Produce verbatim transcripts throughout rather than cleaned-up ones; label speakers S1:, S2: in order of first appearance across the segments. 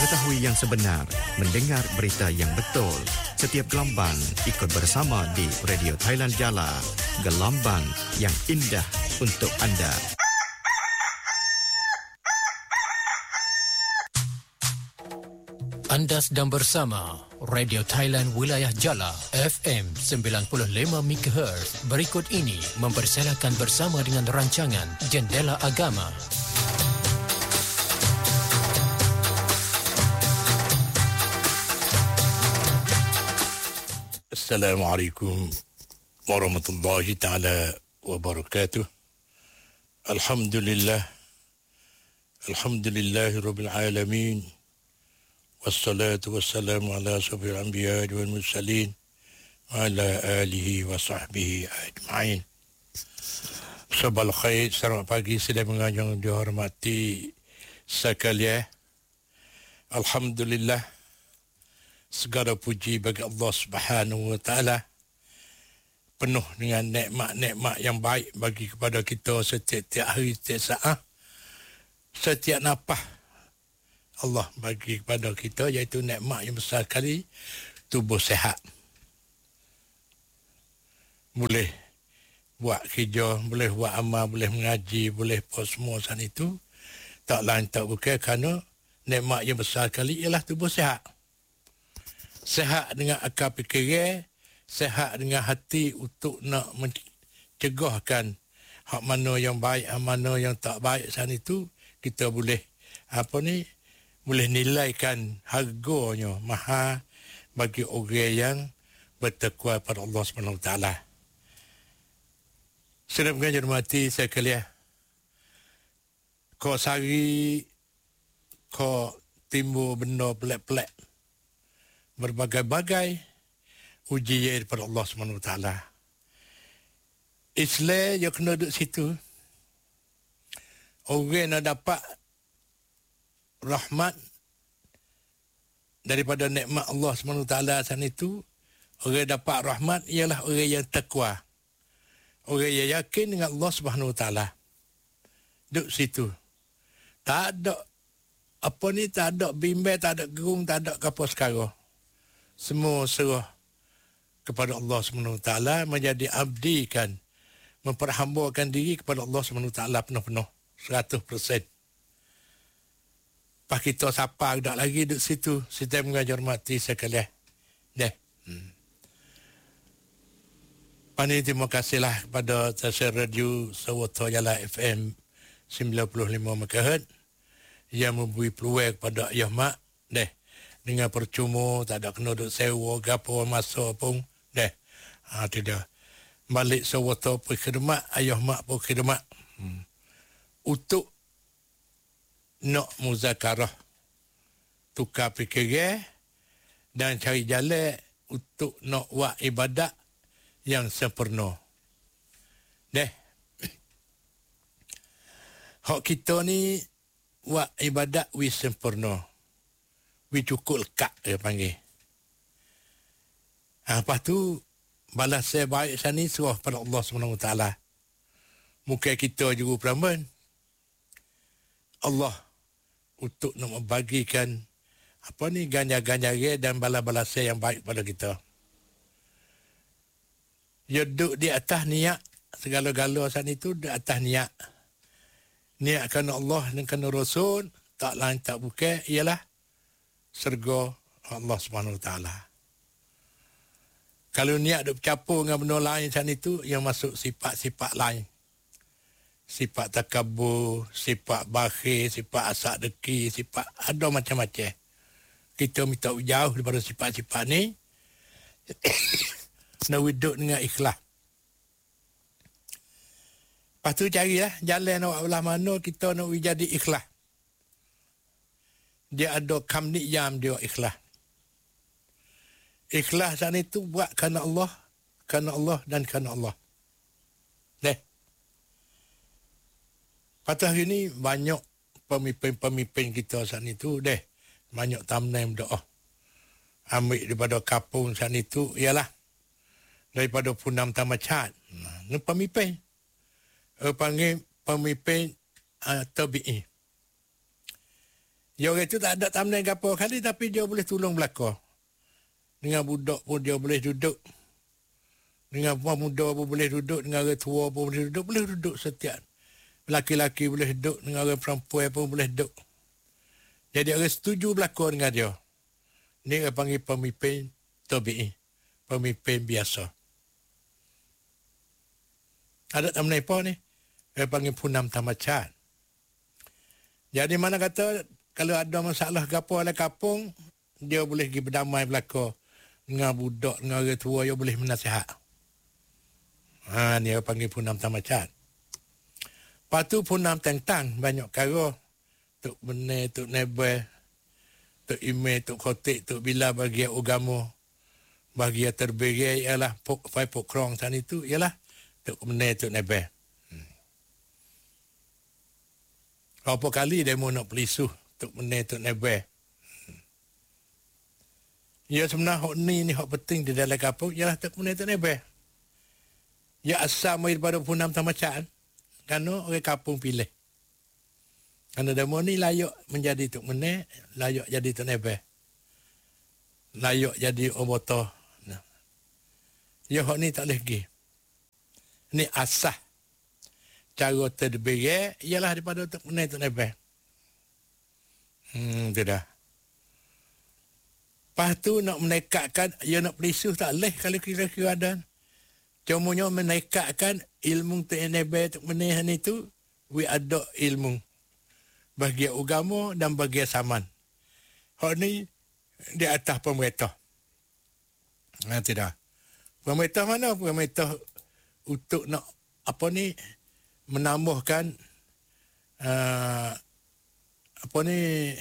S1: Mengetahui yang sebenar, mendengar berita yang betul. Setiap gelombang ikut bersama di Radio Thailand Jala. Gelombang yang indah untuk anda.
S2: Anda sedang bersama Radio Thailand Wilayah Jala F M sembilan puluh lima megahertz. Berikut ini mempersilakan bersama dengan rancangan Jendela Agama.
S3: Assalamualaikum warahmatullahi ta'ala wabarakatuh. Alhamdulillah. Alhamdulillahi rabbil alamin. Wassalatu wassalamu ala asyrafil anbiya wal mursalin wa ala alihi wa sahbihi ajma'in. Sabal khair, selamat pagi sedang mengajang dihormati sekalian. Alhamdulillah, segala puji bagi Allah Subhanahu wa taala, penuh dengan nikmat-nikmat yang baik bagi kepada kita setiap hari, setiap saat, setiap nafas. Allah bagi kepada kita iaitu nikmat yang besar sekali, tubuh sihat. Boleh buat kerja, boleh buat amal, boleh mengaji, boleh apa semua sana itu. Tak lain tak bukan kerana nikmat yang besar sekali ialah tubuh sihat. Sihat dengan akal fikiran, sihat dengan hati untuk nak mencegahkan hak mana yang baik, hak mana yang tak baik sana itu, kita boleh apa ni, boleh nilaikan harganya mahal bagi orang yang bertakwa pada Allah Subhanahu Wa Taala. Sedang mengajar mati sekalian. Kau sari, kau timbul benda pelak-pelak, berbagai-bagai ujian daripada Allah Subhanahu Wa Taala. Islam yang kena duduk situ. Orang nak dapat rahmat daripada nikmat Allah Subhanahu Wa Taala sana itu, orang dapat rahmat ialah orang yang takwa. Orang yang yakin dengan Allah Subhanahu Wa Taala. Duduk situ. Tak ada apa ni, tak ada bimbang, tak ada gerung, tak ada apa sekarang. Semua serah kepada Allah Subhanahu Wa Taala, menjadi abdi kan, memperhambakan diri kepada Allah Subhanahu Wa Taala penuh-penuh, seratus peratus. Pak kita siapa dak lagi duduk situ, kita mengajar mati sekalian. Deh. Hmm. Pani terima kasihlah kepada stesen radio Sawata Jala F M sembilan puluh lima megahertz yang memberi peluang kepada ayah mak, deh, dengan percuma, tak ada kena duduk sewa gapo masa pun, deh. Ha, tidak. Balik Sawata pun khidmat, ayah mak pun khidmat. Hmm. Untuk nak muzakarah, tukar fikiran dan cari jalan untuk nak buat ibadat yang sempurna. Deh. Hak kita ni buat ibadat wi sempurna. Wi cukup lekat dia panggil. Ha, lepas tu balas saya baik sana serah pada Allah Subhanahu Wa Taala. Mungkin kita juga peraman Allah untuk nak membagikan apa ni, ganjar-ganjar dan bala-balas yang baik pada kita. Ya duduk di atas niat, segala-gala sana itu di atas niat. Niat kerana Allah dan kerana Rasul, tak lain tak bukan ialah syurga Allah Subhanahu Wa Taala. Kalau niat duk bercampur dengan benda lain sana itu, yang masuk sifat-sifat lain. Sifat takabur, sifat bakhil, sifat asak deki, sifat ada macam-macam. Kita minta jauh daripada sifat-sifat ni. Nak hidup dengan ikhlas. Lepas tu carilah jalan nak belah mana kita nak jadi ikhlas. Dia ada kamniyam dia ikhlas. Ikhlas sana itu buat kerana Allah, kerana Allah dan kerana Allah. Deh. Patah hari ni banyak pemimpin-pemimpin kita sana itu, deh, banyak tamnam doa. Ambil daripada kapung sana itu ialah daripada Punam Tamacat. Nah, ni pemimpin. Eh, panggil pemimpin uh, tabi'i. Ya orang itu tak ada tamnen gapo kali tapi dia boleh tolong belaka. Dengan budak pun dia boleh duduk. Dengan puan muda pun boleh duduk, dengan orang tua pun boleh duduk, boleh duduk setiap. Laki-laki boleh duduk, dengan orang perempuan pun boleh duduk. Jadi orang setuju belaka dengan dia. Ini orang panggil pemimpin tabi'i, pemimpin biasa. Ada tamnen apa ni? Orang panggil punam tamacat. Jadi mana kata, kalau ada masalah gapo dalam kampung, dia boleh pergi berdamai belaka dengan budak, dengan orang tua, dia boleh menasihat. Ha, ni orang panggil punam tamacat. Lepas tu punam tentang, banyak kara. Tuk Benih, Tuk Nebel, Tuk Ime, Tuk Khotik, Tuk Bila bagi agama. Bagi terberai ialah pok fai pok krong sana itu ialah Tuk Benih, Tuk Nebel. Hmm. Berapa kali dia mau nak pelisuh Tuk Benih, Tuk Nebel. Hmm. Ya sebenarnya hak ni ni hak penting di dalam kampung ialah Tuk Benih, Tuk Nebel. Ya asal mai daripada punam tamacat. Kerana orang kampung pilih. Kerana demo ni layak menjadi Tok Benih, layak jadi Tok Nebel. Layak jadi oboto. Nah. Ya hak ni tak boleh pergi. Ni asah. Cara terberai ialah daripada Tok Benih, Tok Nebel. Hmm, tidak. Lepas tu nak menekatkan, ya nak pelisuh tak boleh kalau kira-kira ada. Cumanya menekatkan ilmu Tok Nebel, Tok Benih ni tu, we ada ilmu. Bagi agama dan bagi saman. Hak ni di atas pemerintah. Nah, tidak. Pemerintah mana? Pemerintah untuk nak apa ni menambahkan uh, apa ni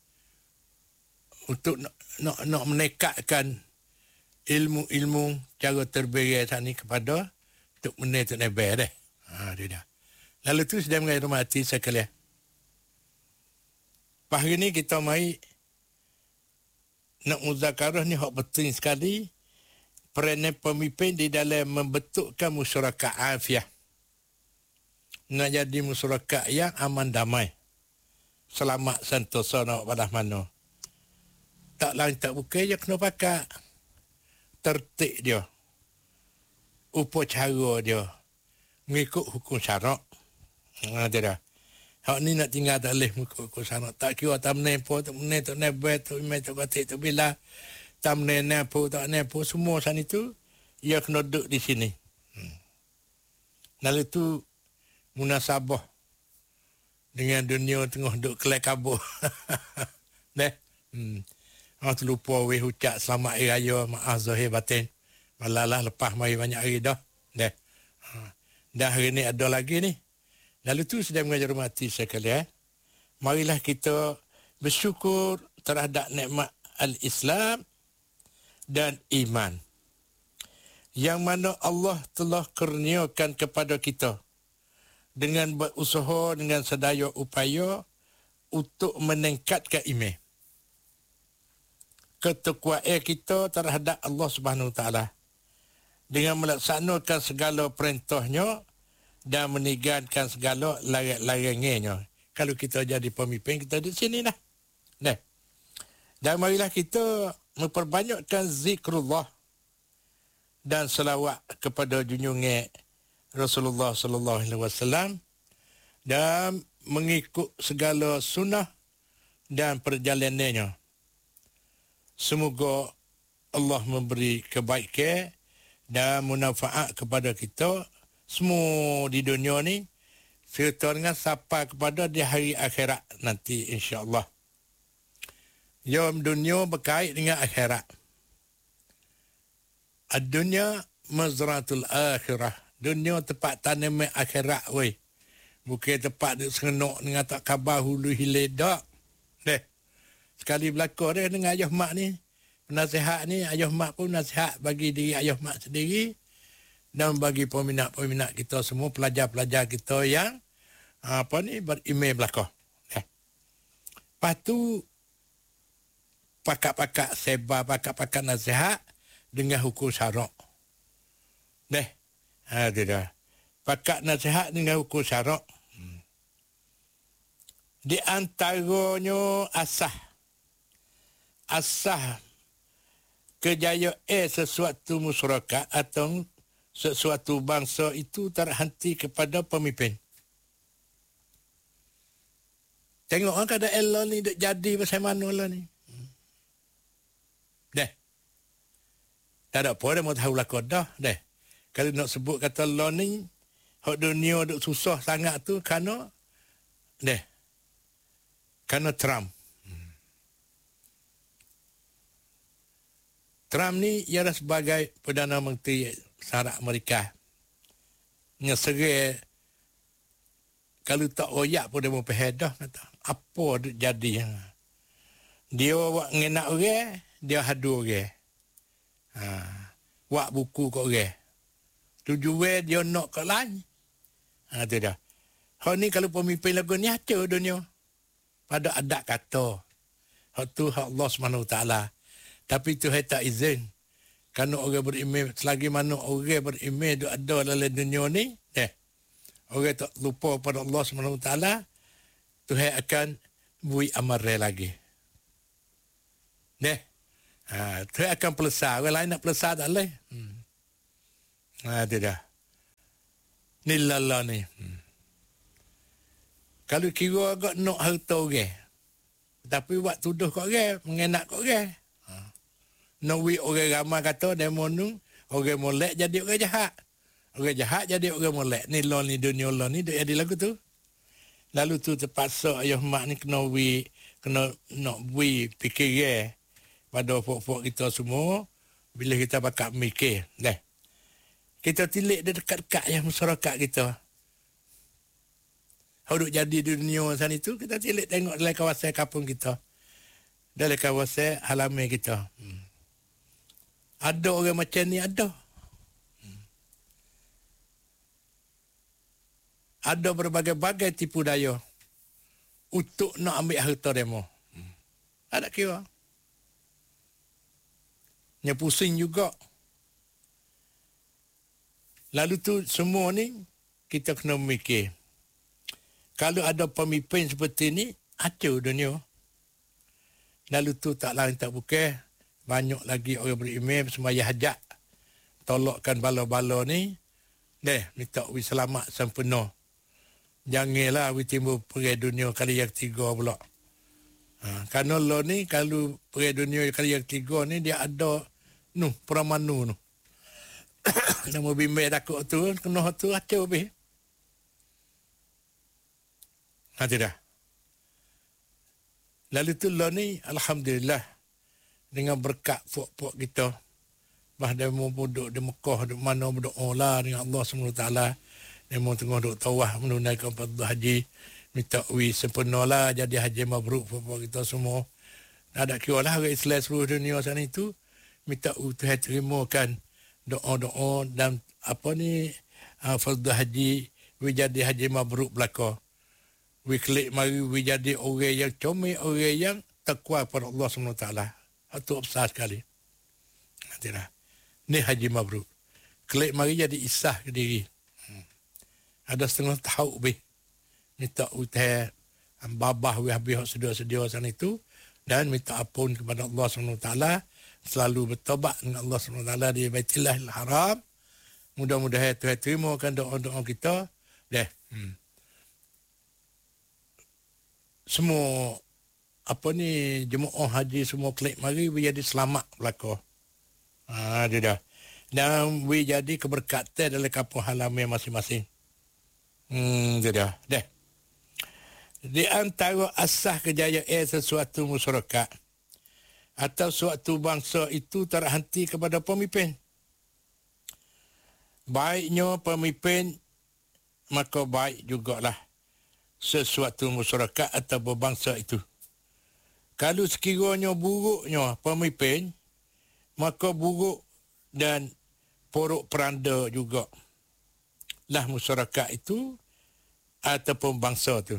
S3: untuk nak nak, nak menekatkan ilmu-ilmu cara terberai saat ni kepada Tok Benih, Tok Nebel deh. Ha, dia dah. Lalu tu sedang menghormati sekalian. Pagi ni kita mai nak muzakarah ni hak penting sekali. Peranan pemimpin di dalam membentukkan masyarakat afiah. Nak jadi masyarakat yang aman damai. Selamat sentosa nak pada mana. Tak lain tak bukan je kena pakai tertib dia. Upacara dia. Mengikut hukum syarak. Ha, dia dah. Hak ni nak tinggal tak boleh mengikut hukum syarak. Tak kira tak menempo, tak menempo, tak nebel, tak imej, tak katik, tak bila. Tak menempo, tak menempo. Semua sana itu, ia kena duduk di sini. Hmm. Lalu tu, munasabah. Dengan dunia tengah duduk kelai kabur. Deh. Hmm. Oh, terlupa weh ucap selamat hari raya, maaf zahir batin. Malalah lepas mari banyak hari dah. Dah. Ha. Dah hari ni ada lagi ni. Lalu tu sedang mengajar mati sekalian. Marilah kita bersyukur terhadap nikmat al-Islam dan iman. Yang mana Allah telah kurniakan kepada kita dengan berusaha dengan sedaya upaya untuk meningkatkan iman. Ketakwaan kita terhadap Allah Subhanahu Wa Taala dengan melaksanakan segala perintahnya dan meninggalkan segala larang-larangnya. Kalau kita jadi pemimpin, kita di sini lah. Nah. Dan marilah kita memperbanyakkan zikrullah dan selawat kepada junjungan Rasulullah sallallahu alaihi wasallam dan mengikut segala sunnah dan perjalanannya. Semoga Allah memberi kebaikan dan manfaat kepada kita semua di dunia ni serta dengan sampai kepada di hari akhirat nanti insya-Allah. Yom dunia berkait dengan akhirat. Ad-dunya mazratul akhirah. Dunia tempat tanam akhirat weh. Bukan tempat duk serenok dengan tak khabar hulu hilir dak. Deh. Sekali berlaku dia dengan ayah mak ni. Penasihat ni ayah mak pun nasihat bagi diri ayah mak sendiri dan bagi peminat-peminat kita semua, pelajar-pelajar kita yang apa ni berimej belaka. Eh. Lepas tu pakak-pakak sebar, pakak-pakak nasihat dengan hukum syarak. Deh. Ha dia dah. Pakak nasihat dengan hukum syarak. Hmm. Di antaranya asah. Asah kejayaan sesuatu masyarakat atau sesuatu bangsa itu terhenti kepada pemimpin. Tengok kan keadaan Allah ni duk jadi macam mana lah ni. Deh. Tak ada apa, dia mau tahu lah dah. Deh. Kalau nak sebut kata Allah ni, hak dunia duk susah sangat tu, kerana, deh. Kerana Trump. Trump ni ialah sebagai Perdana Menteri Syarat Amerika. Ngeserai, kalau tak royak pun dia mau pehedah, kata, apa jadi? Dia buat ngenak orang, dia hadu orang. Ha, buat buku kat orang. Tujuan dia nak kat lain. Ha, tu dah. Hak ni kalau pemimpin lagu ni hancur dunia. Pada adat kata. Hak tu hak Allah subhanahu wa taala. Tapi Tuhan tak izin. Kerana orang beriman, selagi mana orang beriman dia ada dalam dunia ni, eh, orang tak lupa pada Allah subhanahu wa taala, Tuhan akan beri amaran lagi. Deh. Ha, Tuhan akan pelesar. Orang lain nak pelesar tak boleh. Hmm. Ha, tu dah. Ni lala ni. Hmm. Kalau kira agak nak harta orang, tapi buat tuduh kat orang, mengenak kat orang. Nawi orang ramai kata demo nu orang molek jadi orang jahat. Orang jahat jadi orang molek. Ni law ni dunia law ni dia ada lagu tu. Lalu tu terpaksa ayah mak ni kena wi kena nak wi fikir pada pokok kita semua bila kita bakal mikir. Dah. Kita tilik dia dekat-dekat ya masyarakat kita. Hodok jadi di dunia sana itu kita tilik tengok dalam kawasan kampung kita. Dalam kawasan halaman kita. Hmm. Ada orang macam ni, ada. Hmm. Ada berbagai-bagai tipu daya untuk nak ambil harta demo. Hmm. Ada kira. Nya pusing juga. Lalu tu semua ni kita kena mikir. Kalau ada pemimpin seperti ni, hancur dunia. Lalu tu tak lain tak bukan. Banyak lagi orang beriman semaya hajat. Tolakkan bala-bala ni. Deh, minta wi selamat sempurna. Janganlah wi timbul perang dunia kali yang tiga pula. Ha, kerana lo ni, kalau perang dunia kali yang tiga ni, dia ada nu, Paramanu nu. Nama bimbing takut tu, kena tu acau habis. Ha, tidak. Lalu tu lo ni, Alhamdulillah. Dengan berkat puak-puak kita. Bah dia mau duduk di Mekah, di mana berdoa lah dengan Allah subhanahu wa taala. Dia mau tengah duduk tawah menunaikan fardu haji. Minta wi sempurna lah jadi haji mabruk puak-puak kita semua. Tak ada kira lah orang Islam seluruh dunia sana itu. Minta Tuhan terimakan doa-doa dan apa ni uh, fardu haji. Wi jadi haji mabruk belaka. Wi klik mari wi jadi orang yang comel, orang yang takwa pada Allah subhanahu wa taala. Itu besar sekali. Nantilah. Ni haji mabruk. Kelak mari jadi isah ke diri. Hmm. Ada setengah tahu lebih. Minta utah. Babah we habis sedia-sedia sana itu. Dan minta ampun kepada Allah subhanahu wa taala. Selalu bertobat dengan Allah subhanahu wa taala di Baitillahil Haram. Mudah-mudahan Tuhan terimakan doa-doa kita. Deh. Hmm. Semua apa ni jemaah haji semua klik mari we jadi selamat belaka. Ha dia dah. Dan we jadi keberkatan dalam kampung halaman masing-masing. Hmm dia dah. Dah. Di antara asas kejayaan sesuatu masyarakat atau suatu bangsa itu terhenti kepada pemimpin. Baiknya pemimpin maka baik jugalah sesuatu masyarakat atau berbangsa itu. Kalau sekiranya buruknya pemimpin, maka buruk dan porok peranda juga lah masyarakat itu ataupun bangsa itu.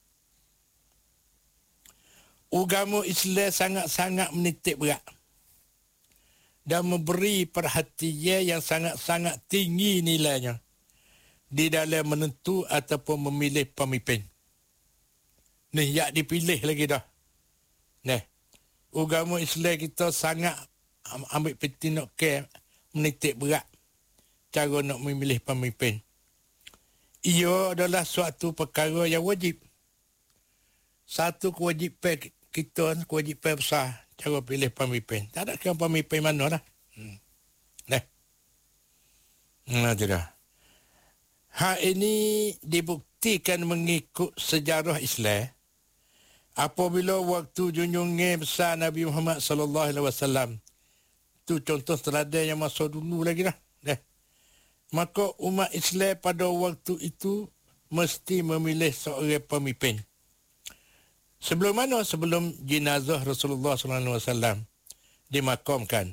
S3: Agama Islam sangat-sangat menitik berat dan memberi perhatian yang sangat-sangat tinggi nilainya di dalam menentu ataupun memilih pemimpin. Ni yak dipilih lagi dah. Nah, agama Islam kita sangat ambil peti nak ke menitik berat cara nak memilih pemimpin. Ia adalah suatu perkara yang wajib. Satu kewajipan kita, kewajipan besar cara pilih pemimpin. Tak ada kira pemimpin mana lah. Hmm. Nah. Nah, tidak. Hal ini dibuktikan mengikut sejarah Islam. Apabila waktu junjungan besar Nabi Muhammad sallallahu alaihi wasallam, tu contoh teladan yang masa dulu lagi lah. Dah. Maka umat Islam pada waktu itu mesti memilih seorang pemimpin. Sebelum mana? Sebelum jenazah Rasulullah sallallahu alaihi wasallam dimakamkan.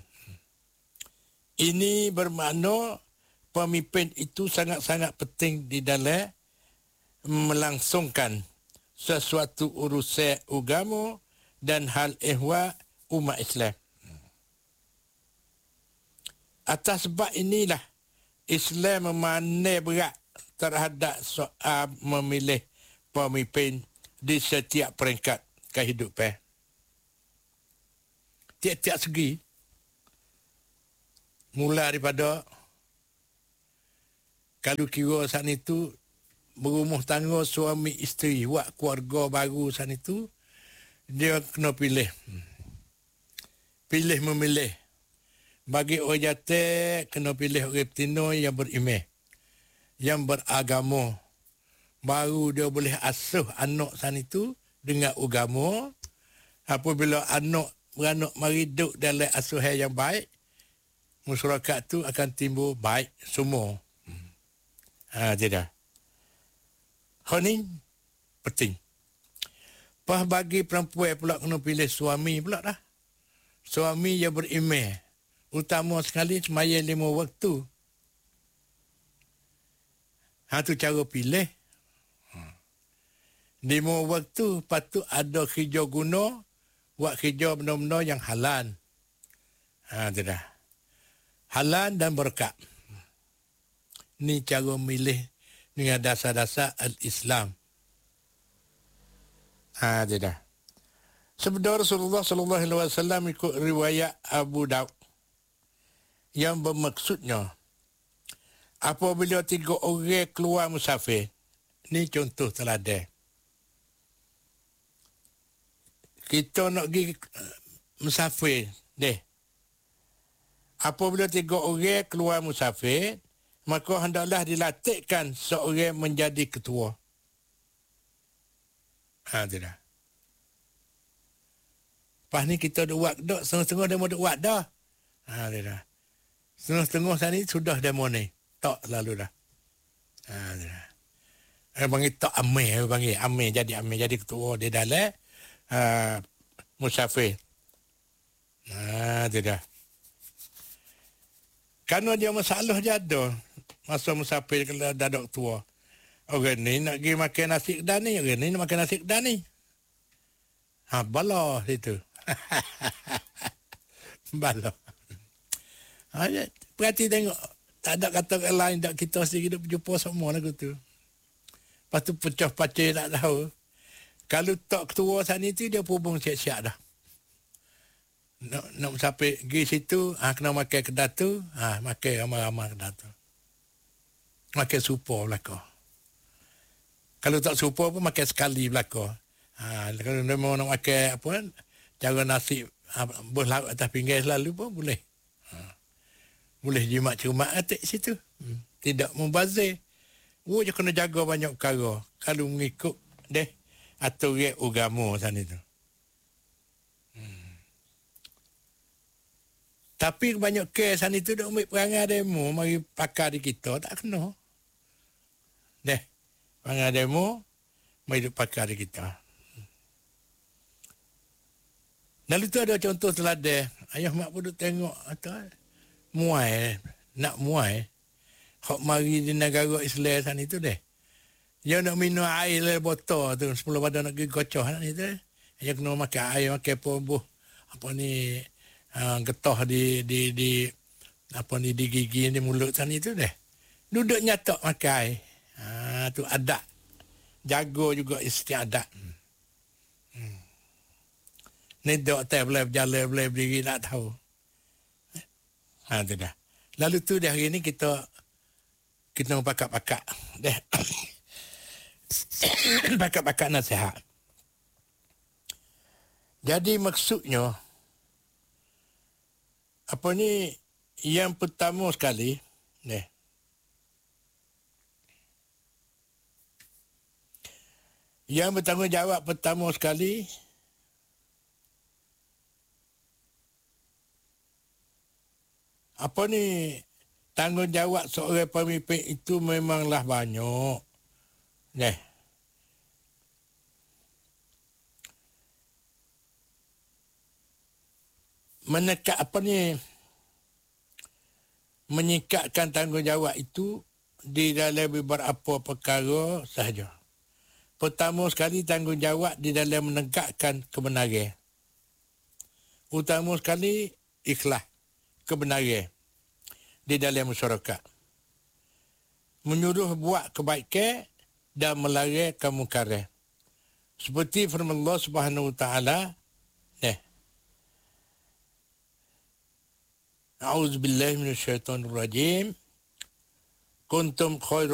S3: Ini bermakna pemimpin itu sangat-sangat penting di dalam melangsungkan sesuatu urusan agama dan hal ehwal umat Islam. Atas sebab inilah Islam memandai berat terhadap soal memilih pemimpin di setiap peringkat kehidupan. Tiap-tiap segi, mula daripada kalau kira saat itu berumah tangga suami isteri, buat keluarga baru saat itu, dia kena pilih. Pilih memilih. Bagi orang jatuh, kena pilih orang betina yang beriman, yang beragama. Baru dia boleh asuh anak saat itu dengan agama. Apabila anak beranak mari duduk dalam asuhan yang baik, masyarakat tu akan timbul baik semua. Ha, tidak. Hal ni penting. Pas bagi perempuan pula kena pilih suami pula dah. Suami yang beriman. Utama sekali semaya lima waktu. Ha, tu cara pilih. Lima waktu patut ada kerja guna, buat kerja benda-benda yang halal. Ha, tu dah. Halal dan berkat. Ni cara milih dengan dasar-dasar al-Islam. Ha, tu dah. Sebenarnya Rasulullah sallallahu alaihi wasallam ikut riwayat Abu Daud yang bermaksudnya apabila tiga orang keluar musafir, ni contoh teladan. Kita nak pergi musafir, deh. Apabila tiga orang keluar musafir, maka hendaklah dilatihkan seorang menjadi ketua. Ha, tu dah. Lepas ni kita duk buat dah, setengah-setengah dia mau duk buat dah. Ha, tu dah. Setengah-setengah sana ni sudah demo ni. Tak lalu dah. Ha, tu dah. Dia panggil tak amir, dia panggil amir, jadi amir, jadi ketua dia dalam uh, musafir. Ha, tu dah. Kerana dia masalah je ada. Masa musafir kalau dah dok tua. Orang ni nak pergi makan nasi kedan ni. Orang ni nak makan nasi kedan ni. Ha, bala situ. Bala. Ha, perhati tengok. Tak ada kata lain. Tak kita sendiri hidup jumpa semua lagu tu. Lepas tu pecah pacai tak tahu. Kalau tak ketua saat ni tu, dia pun siap-siap dah. Nak, nak musafir pergi situ, ha, kena makan kedai tu, ha, makan ramai-ramai kedai tu. Makan supor belakang. Kalau tak supor pun makan sekali belakang. Ha, kalau dia mau nak makan apa, cara nasi ha, berlaut atas pinggan selalu pun boleh. Ha. Boleh jimat cermat atik situ. Hmm. Tidak membazir. Oh, je kena jaga banyak perkara. Kalau mengikut deh aturan agama sana tu. Tapi banyak kes sana itu dah ambil perangai demo, mari pakar di kita, tak kena. Deh, perangai demo, mari pakar di kita. Lalu tu ada contoh teladan. Ayah mak pun duk tengok, atau muai, nak muai. Hak mari di negara Islam sana itu deh. Dia nak minum air le botol tu, sepuluh pada nak pergi kocok sana itu. Dia kena makan air, makan pombuh. Apa ni... Uh, getah di di di apa ni di gigi di mulut sana itu deh. Duduk nyatok makan. Ha, tu adat. Jaga juga istiadat. Ni dok tak boleh berjalan, boleh berdiri, nak tahu. Ha, tu dah. Lalu tu dah hari ni kita kita pakak-pakak. Dah. Pakak-pakak nasihat. Jadi maksudnya, apa ni, yang pertama sekali, ni, yang bertanggungjawab pertama sekali, apa ni, tanggungjawab seorang pemimpin itu memanglah banyak. Nih. Menekat apa ni, menyikatkan tanggungjawab itu di dalam beberapa perkara sahaja. Pertama sekali tanggungjawab di dalam menegakkan kebenaran. Utama sekali ikhlas kebenaran di dalam masyarakat. Menyuruh buat kebaikan dan melarang kemungkaran. Seperti firman Allah Subhanahu wa taala, nah. A'udzu billahi minasyaitonir rajim. Kuntum khairu